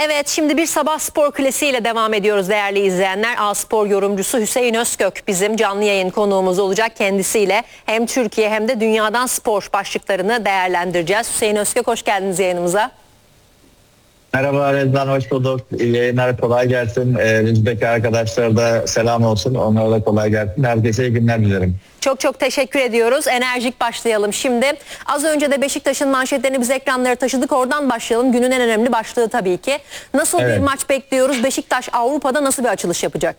Evet, şimdi bir sabah spor klasiğiyle devam ediyoruz değerli izleyenler. A-Spor yorumcusu Hüseyin Özkök bizim canlı yayın konuğumuz olacak. Kendisiyle hem Türkiye hem de dünyadan spor başlıklarını değerlendireceğiz. Hüseyin Özkök, hoş geldiniz yayınımıza. Merhaba Rezdan, hoş bulduk. İyi yayınlar, kolay gelsin. Bizdeki arkadaşlara da selam olsun. Onlara da kolay gelsin. Herkese iyi günler dilerim. Çok teşekkür ediyoruz. Enerjik başlayalım şimdi. Az önce de Beşiktaş'ın manşetlerini biz ekranlara taşıdık. Oradan başlayalım. Günün en önemli başlığı tabii ki. Nasıl bir maç bekliyoruz? Beşiktaş Avrupa'da nasıl bir açılış yapacak?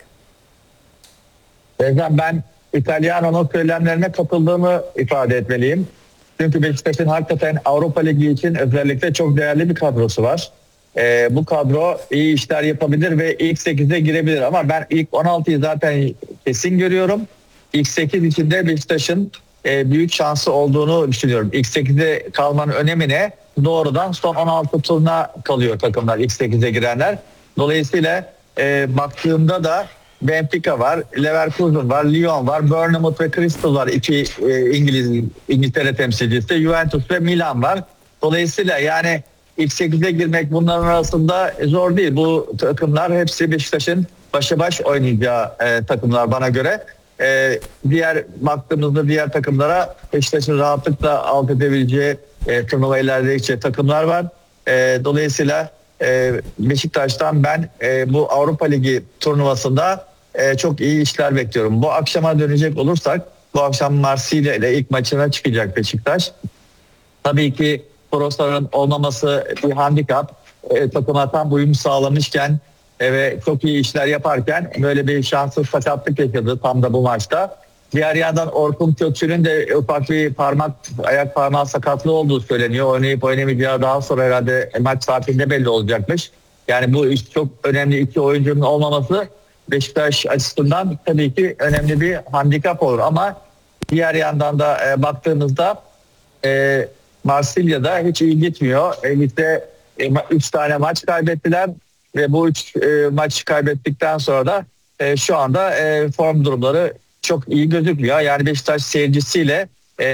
Rezdan, ben İtalyano'nun söylemlerine katıldığımı ifade etmeliyim. Çünkü Beşiktaş'ın hakikaten Avrupa Ligi için özellikle çok değerli bir kadrosu var. Bu kadro iyi işler yapabilir ve ilk 8'e girebilir. Ama ben ilk 16'yı zaten kesin görüyorum. İlk 8 içinde Beşiktaş'ın büyük şansı olduğunu düşünüyorum. İlk 8'e kalmanın önemi ne? Doğrudan son 16 turuna kalıyor takımlar, ilk 8'e girenler. Dolayısıyla baktığımda da Benfica var, Leverkusen var, Lyon var, Bournemouth ve Crystal var. İki İngiltere temsilcisi, Juventus ve Milan var. Dolayısıyla yani ilk 8'e girmek bunların arasında zor değil. Bu takımlar hepsi Beşiktaş'ın başa baş oynayacağı takımlar bana göre. Baktığımızda diğer takımlara Beşiktaş'ın rahatlıkla alt edebileceği turnuva ilerledikçe takımlar var. Dolayısıyla Beşiktaş'tan ben bu Avrupa Ligi turnuvasında çok iyi işler bekliyorum. Bu akşama dönecek olursak, bu akşam Marsilya ile ilk maçına çıkacak Beşiktaş. Tabii ki Torosların olmaması bir handikap. Takıma tam uyum sağlamışken ve çok iyi işler yaparken böyle bir şanssız sakatlık yaşadı tam da bu maçta. Diğer yandan Orkun Kökçü'nün de ufak bir ayak parmağı sakatlığı olduğu söyleniyor. Oynayıp oynamayacağı daha sonra herhalde maç saatinde belli olacakmış. Yani bu iş çok önemli, iki oyuncunun olmaması Beşiktaş açısından tabii ki önemli bir handikap olur. Ama diğer yandan da baktığımızda Marsilya'da hiç iyi gitmiyor. Ligde 3 tane maç kaybettiler ve bu 3 maç kaybettikten sonra da şu anda form durumları çok iyi gözükmüyor. Yani Beşiktaş seyircisiyle